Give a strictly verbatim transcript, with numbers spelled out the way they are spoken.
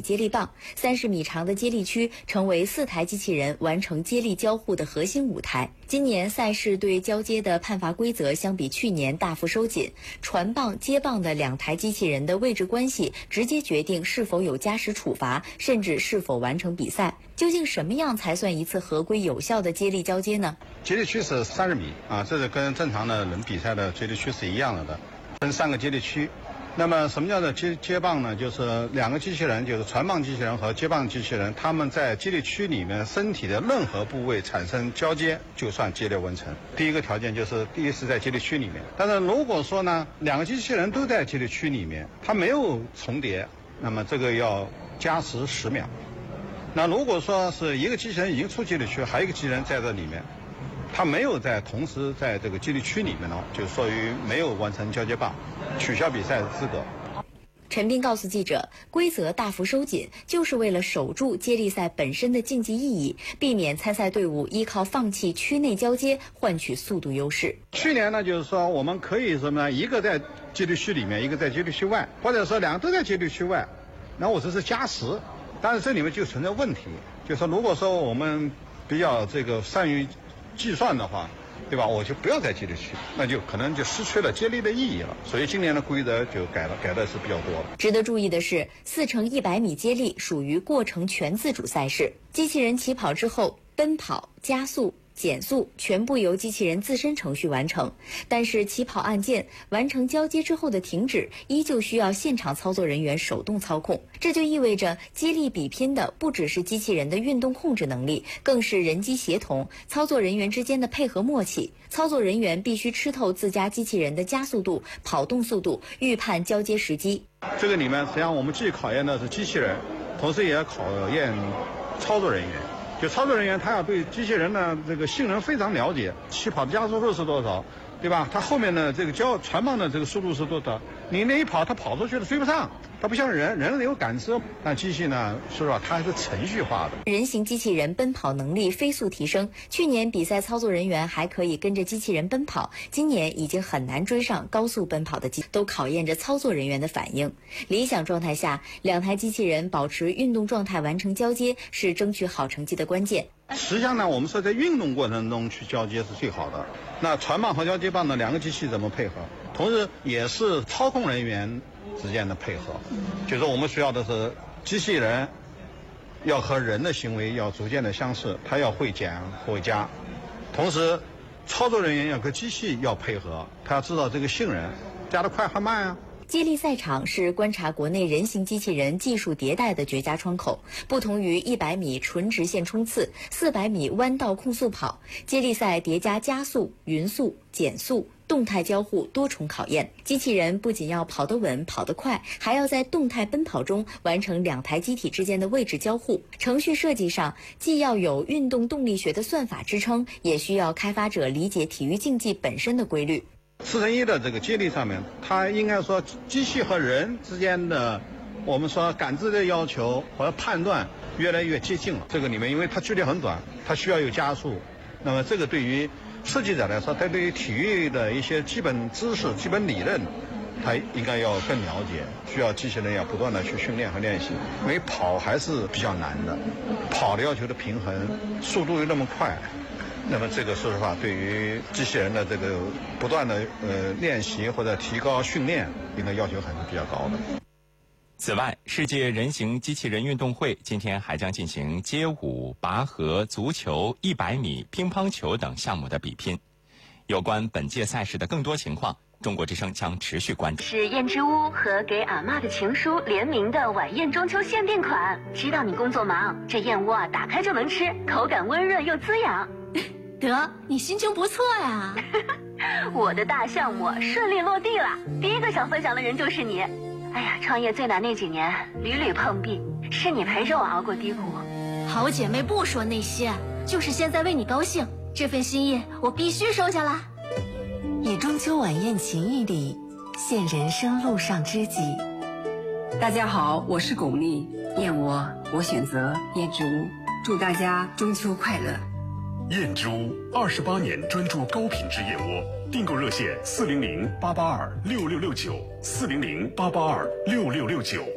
接力棒，三十米长的接力区成为四台机器人完成接力交互的核心舞台。今年赛事对交接的判罚规则相比去年大幅收紧，传棒、接棒的两台机器人的位置关系直接决定是否有加时处罚，甚至是否完成比赛。究竟什么样才算一次合规有效的接力交接呢？ 接力区是三十米啊，这是跟正常的人比赛的接力区是一样的的，分三个接力区。那么什么叫做接接棒呢？就是两个机器人，就是传棒机器人和接棒机器人，他们在接力区里面身体的任何部位产生交接，就算接力完成。第一个条件就是第一是在接力区里面，但是如果说呢，两个机器人都在接力区里面，它没有重叠，那么这个要加时十秒。那如果说是一个机器人已经出接力区，还有一个机器人在这里面，他没有在同时在这个接力区里面呢，就属于没有完成交接棒，取消比赛资格。 陈斌告诉记者，规则大幅收紧，就是为了守住接力赛本身的竞技意义，避免参赛队伍依靠放弃区内交接换取速度优势。 去年呢，就是说我们可以什么呢？一个在接力区里面，一个在接力区外，或者说两个都在接力区外，然后我这是加时。但是这里面就存在问题，就是说如果说我们比较这个善于计算的话，对吧？我就不要在接力区，那就可能就失去了接力的意义了。所以今年的规则就改了，改的是比较多了。 值得注意的是，四乘一百米接力属于过程全自主赛事，机器人起跑之后，奔跑、加速、减速全部由机器人自身程序完成，但是起跑按键完成交接之后的停止依旧需要现场操作人员手动操控。这就意味着接力比拼的不只是机器人的运动控制能力，更是人机协同、操作人员之间的配合默契。操作人员必须吃透自家机器人的加速度、跑动速度，预判交接时机。 这个里面实际上我们既考验的是机器人，同时也要考验操作人员。就操作人员他要对机器人的这个性能非常了解，起跑的加速度是多少，对吧？他后面的这个交传棒的这个速度是多少？你那一跑，他跑出去了追不上。它不像人，人有感知，但机器呢，说实话，它还是程序化的。 人形机器人奔跑能力飞速提升，去年比赛操作人员还可以跟着机器人奔跑，今年已经很难追上高速奔跑的机，都考验着操作人员的反应。理想状态下，两台机器人保持运动状态完成交接，是争取好成绩的关键。 实际上呢，我们说在运动过程中去交接是最好的。那传棒和交接棒呢，两个机器怎么配合？同时也是操控人员之间的配合，就是我们需要的是机器人要和人的行为要逐渐的相似，它要会减会加，同时操作人员要跟机器要配合，他要知道这个性能加得快和慢啊。 接力赛场是观察国内人形机器人技术迭代的绝佳窗口。不同于一百米纯直线冲刺、四百米弯道控速跑，接力赛叠加加速、匀速、减速、动态交互多重考验。机器人不仅要跑得稳、跑得快，还要在动态奔跑中完成两台机体之间的位置交互。程序设计上，既要有运动动力学的算法支撑，也需要开发者理解体育竞技本身的规律。 四乘一的这个接力上面，它应该说机器和人之间的我们说感知的要求和判断越来越接近了。这个里面因为它距离很短，它需要有加速，那么这个对于设计者来说，他对于体育的一些基本知识、基本理论，他应该要更了解，需要机器人要不断的去训练和练习。因为跑还是比较难的，跑的要求的平衡，速度又那么快。那么这个说实话，对于机器人的这个不断的呃练习或者提高训练，应该要求还是比较高的。 此外，世界人形机器人运动会今天还将进行街舞、拔河、足球、一百米、乒乓球等项目的比拼。有关本届赛事的更多情况，中国之声将持续关注。 是燕之屋和给俺妈的情书联名的晚宴中秋限定款。知道你工作忙，这燕窝啊打开就能吃，口感温润又滋养。 得，你心情不错呀。 我的大项目顺利落地了，第一个想分享的人就是你。哎呀，创业最难那几年屡屡碰壁，是你陪着我熬过低谷。 好姐妹不说那些，就是现在为你高兴，这份心意我必须收下啦。 以中秋晚宴情谊礼，献人生路上知己。 大家好，我是巩俐，燕窝我选择燕之屋，祝大家中秋快乐。 燕之屋二十八年专注高品质燕窝，订购热线四零零八八二六六六九四零零八八二六六六九。